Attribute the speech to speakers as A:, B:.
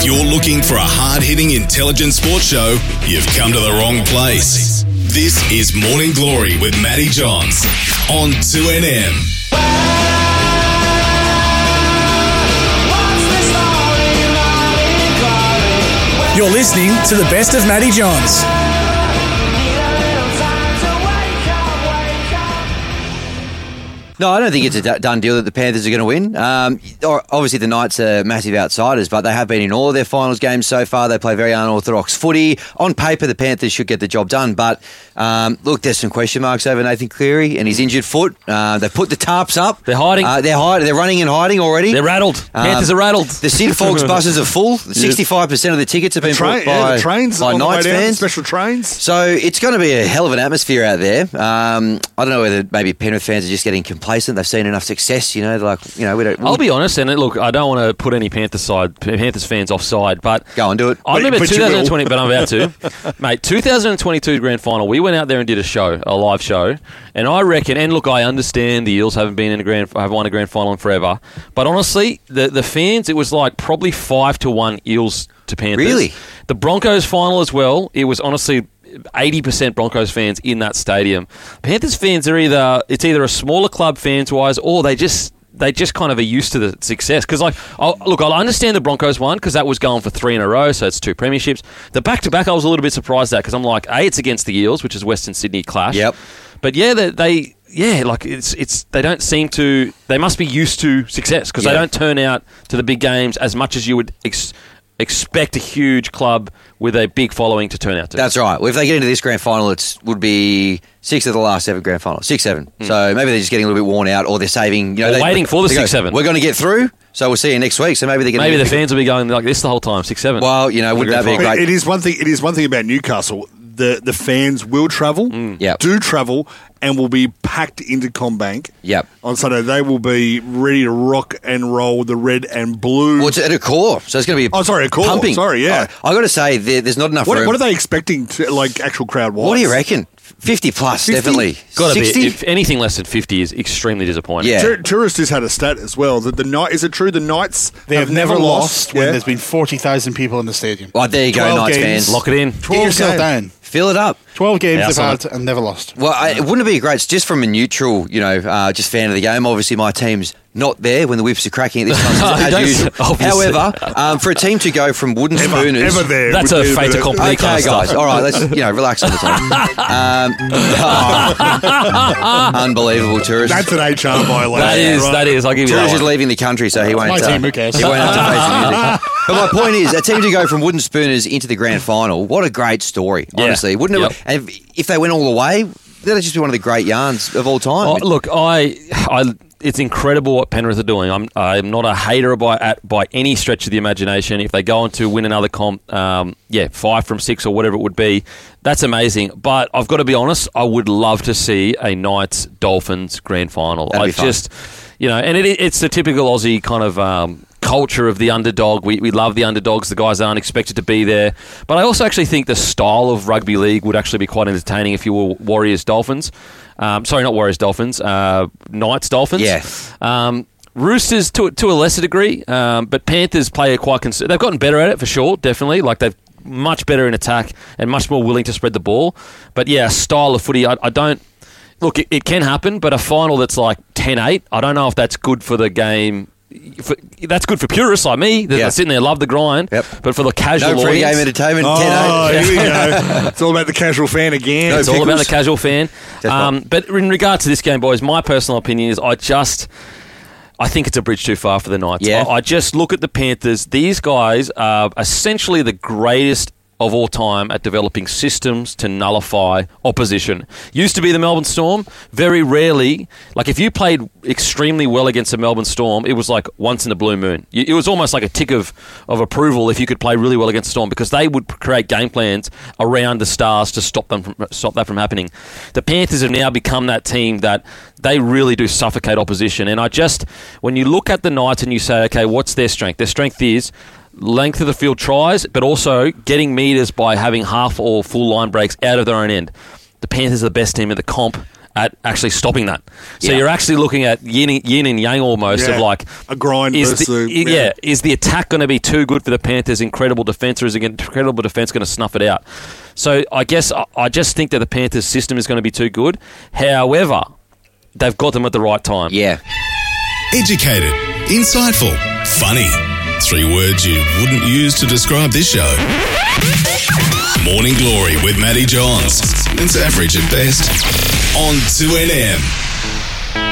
A: If you're looking for a hard-hitting, intelligent sports show, you've come to the wrong place. This is Morning Glory with Matty Johns on 2NM.
B: You're listening to the best of Matty Johns.
C: No, I don't think it's a done deal that the Panthers are going to win. Obviously, the Knights are massive outsiders, but they have been in all of their finals games so far. They play very unorthodox footy. On paper, the Panthers should get the job done. But, look, there's some question marks over Nathan Cleary and his injured foot. They put the tarps up.
D: They're hiding.
C: They're running and hiding already.
D: They're rattled. Panthers are rattled.
C: The Sid Fogs buses are full. 65% of the tickets have been bought by,
E: trains
C: by
E: on the way
C: Knights
E: down,
C: fans.
E: special trains.
C: So it's going to be a hell of an atmosphere out there. I don't know whether maybe Penrith fans are just getting complacent. They've seen enough success, we don't.
D: I'll be honest, and look, I don't want to put any Panthers fans offside, but
C: go and do it.
D: I remember 2020, but I'm about to, mate. 2022 grand final, we went out there and did a live show, and I reckon, and look, I understand the Eels haven't won a grand final in forever, but honestly, the fans, it was like probably 5-1 Eels to Panthers.
C: Really?
D: The Broncos final as well. It was honestly 80% Broncos fans in that stadium. Panthers fans are either a smaller club fans-wise, or they just kind of are used to the success. Because, I'll understand the Broncos one because that was going for 3 in a row, so it's 2 premierships. The back-to-back, I was a little bit surprised at because I'm like, it's against the Eels, which is Western Sydney clash.
C: Yep.
D: But yeah, they don't seem to. They must be used to success because they don't turn out to the big games as much as you would expect a huge club with a big following to turn out to.
C: That's right. Well, if they get into this grand final, it would be 6 of the last 7 grand finals. 6-7. So maybe they're just getting a little bit worn out, or they're saving.
D: Waiting for the 6-7.
C: We're going to get through, so we'll see you next week. So maybe they're going.
D: Maybe the fans will be going like this the whole time. 6-7.
C: Well, wouldn't that be great?
E: It is one thing about Newcastle. The fans will travel, do travel, and will be packed into CommBank.
C: Yep.
E: On Sunday, they will be ready to rock and roll the red and blue.
C: Well, it's at a core, so it's going to be
E: a core.
C: Pumping.
E: Sorry, yeah.
C: I got to say, there's not enough room.
E: What are they expecting, actual crowd-wise?
C: What do you reckon? 50 plus, 50? Definitely.
D: Got to be. If anything less than 50 is extremely disappointing.
C: Yeah.
E: Tourist has had a stat as well that is it true the Knights
F: they have never lost when
E: yeah?
F: there's been 40,000 people in the stadium.
C: Oh, there you go, Knights
F: games.
C: fans.
D: Lock it in.
F: Get yourself down.
C: Fill it up.
F: 12 games they've had and never lost.
C: Well, wouldn't it be great, just from a neutral, just fan of the game? Obviously, my team's not there when the whips are cracking at this time, as usual.
D: Obviously.
C: However, for a team to go from wooden spooners...
E: Ever there.
D: That's a fait accompli.
C: Okay, guys. All right, let's relax on the time. Unbelievable, Tourist.
E: That's an HR violation.
D: That is. I'll give you that
C: Tourist is
D: one.
C: leaving the country, so he won't...
F: My team, who cares?
C: He won't have to face the music. But my point is, a team to go from wooden spooners into the grand final, what a great story, honestly. Wouldn't it? And if they went all the way, that'd just be one of the great yarns of all time.
D: Look, it's incredible what Penrith are doing. I'm not a hater by any stretch of the imagination. If they go on to win another comp, 5 from 6 or whatever it would be, that's amazing. But I've got to be honest, I would love to see a Knights Dolphins grand final.
C: That'd be fun.
D: And it's the typical Aussie kind of culture of the underdog. We love the underdogs. The guys aren't expected to be there. But I also actually think the style of rugby league would actually be quite entertaining if you were Warriors Dolphins. Sorry, not Warriors Dolphins. Knights Dolphins.
C: Yeah.
D: Roosters to a lesser degree, but Panthers play they've gotten better at it for sure, definitely. Like they've much better in attack and much more willing to spread the ball. But yeah, style of footy, I don't... Look, it can happen, but a final that's like 10-8, I don't know if that's good for the game. That's good for purists like me that are sitting there, love the grind.
C: Yep.
D: But for the casual
C: no free
D: audience,
C: game entertainment.
E: 10-8. Here we go. It's all about the casual fan again.
D: It's all about the casual fan. But in regard to this game, boys, my personal opinion is I think it's a bridge too far for the Knights.
C: Yeah.
D: I just look at the Panthers. These guys are essentially the greatest of all time at developing systems to nullify opposition. Used to be the Melbourne Storm. Very rarely, like if you played extremely well against the Melbourne Storm, it was like once in a blue moon. It was almost like a tick of approval if you could play really well against the Storm, because they would create game plans around the Stars to stop that from happening. The Panthers have now become that team that they really do suffocate opposition. And when you look at the Knights and you say, okay, what's their strength? Their strength is length of the field tries, but also getting metres by having half or full line breaks out of their own end. The Panthers are the best team in the comp at actually stopping that. So
C: Yeah.
D: you're actually looking at yin and yang almost of like
E: a grind
D: is
E: versus
D: is the attack going to be too good for the Panthers' incredible defence, or is incredible defence going to snuff it out? So I guess I just think that the Panthers' system is going to be too good. However, they've got them at the right time.
C: Yeah.
A: Educated, insightful, funny. 3 words you wouldn't use to describe this show. Morning Glory with Matty Johns. It's average at best. On 2NM.